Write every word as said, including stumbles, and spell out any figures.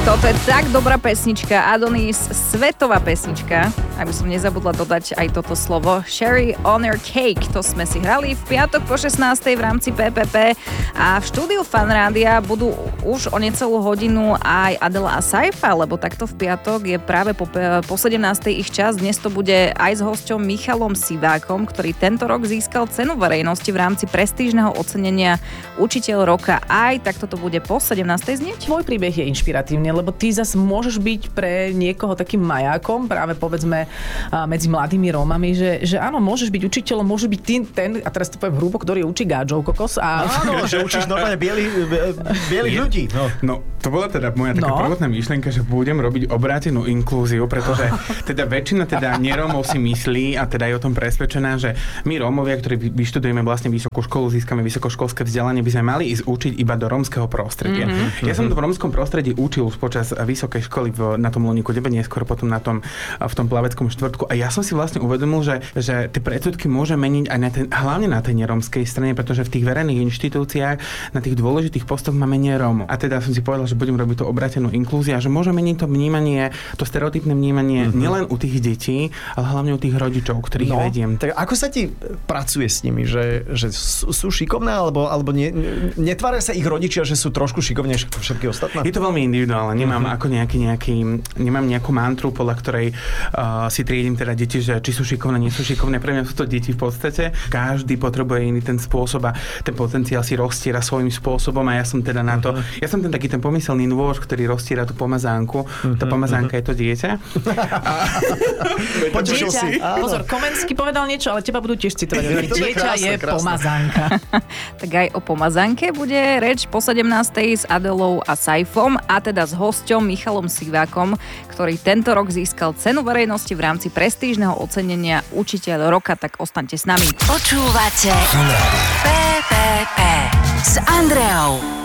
Toto je tak dobrá pesnička, Adonis, svetová pesnička, aby som nezabudla dodať aj toto slovo. Cherry on your cake, to sme si hrali v piatok po šestnástej v rámci pé pé pé a v štúdiu Fan Rádia budú už o necelú hodinu aj Adela a Saifa, lebo takto v piatok je práve po, po sedemnástej ich čas. Dnes to bude aj s hosťom Michalom Sivákom, ktorý tento rok získal cenu verejnosti v rámci prestížneho ocenenia Učiteľ roka. Aj takto to bude po sedemnástej znieť. Môj príbeh je inšpiratívny, lebo ty zase môžeš byť pre niekoho takým majákom, práve povedzme medzi mladými Rómami, že, že áno, môžeš byť učiteľom, môže byť ty, ten, a teraz to poviem hrubo, ktorý učí gádžov kokos. A... Áno, že učíš normálne bielých, bielých ľudí. No. no, to bola teda moja taká no. prvotná myšlienka, že budem robiť obrátenú inklúziu, pretože teda väčšina teda nerómov si myslí a teda je o tom presvedčená, že my Rómovia, ktorí vyštudujeme vlastne vysokú školu, získame vysokoškolské vzdelanie, by sme mali ísť učiť iba do rómskeho prostredia. Mm-hmm. Ja som to v rómskom prostredí učil už počas vysokej školy v, na tom Loniku debe, neskôr potom na tom, v tom plaveckom štvrtku. A ja som si vlastne uvedomil, že, že tie predsudky môže meniť aj na ten, hlavne na tej nerómskej strane, pretože v tých verejných inštitúciách na tých dôležitých postoch máme nerómov. A teda som si povedal, že budem robiť to obrátenú inklúziu a že môže meniť to vnímanie, to stereotypné vnímanie mm-hmm. nielen u tých detí, ale hlavne u tých rodičov, ktorých no, vediem. Tak ako sa ti pracuje s nimi, že, že sú, sú šikovné alebo, alebo ne, netvária sa ich rodičia, že sú trošku šikovnejšie ako všetky ostatné? Je to veľmi individuálne. Nemám uh-huh. ako nejaký, nejaký, nemám nejakú mantru, podľa ktorej uh, si triedím teda deti, že či sú šikovné, nie sú šikovné. Pre mňa sú to deti v podstate. Každý potrebuje iný ten spôsob a ten potenciál si rozstiera svojím spôsobom a ja som teda na to, uh-huh. ja som ten taký ten pomyselný nôž, ktorý rozstiera tú pomazánku. Uh-huh. Tá pomazánka uh-huh. je to dieťa. A... Počušil si. Pozor, Komenský povedal niečo, ale teba budú tiež citovať. Dieťa je pomazánka. Tak aj o pomazánke bude reč po sedemnástej s Adelou a Saifom a teda s hosťom Michalom Sivákom, ktorý tento rok získal cenu verejnosti v rámci prestížneho ocenenia Učiteľ roka, tak ostaňte s nami. Počúvate pé pé pé s Andreou.